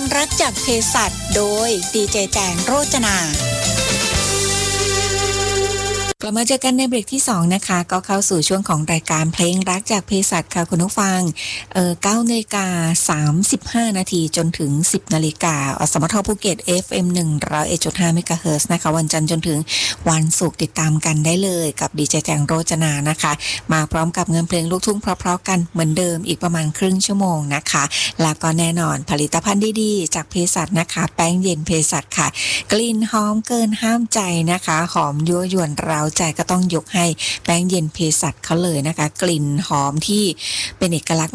รักจากเภสัชโดยดีเจแจงโรจนากลับมาเจอกันในเบรกที่2นะคะก็เข้าสู่ช่วงของรายการเพลงรักจากเภสัชค่ะคุณผู้ฟัง9:35 นาทีจนถึง 10 นาฬิกาอสมทภูเก็ต FM 101.5 เมกะเฮิรตซ์นะคะวันจันทร์จนถึงวันศุกร์ติดตามกันได้เลยกับดีเจแจงโรจนานะคะมาพร้อมกับเงินเพลงลูกทุ่งเพราะๆกันเหมือนเดิมอีกประมาณครึ่งชั่วโมงนะคะแล้วก็แน่นอนผลิตภัณฑ์ดีๆจากเภสัชนะคะแป้งเย็นเภสัชค่ะกลิ่นหอมเกินห้ามใจนะคะหอมยั่วยวนเราใจก็ต้องยกให้แป้งเย็นเภสัชเขาเลยนะคะกลิ่นหอมที่เป็นเอกลักษณ์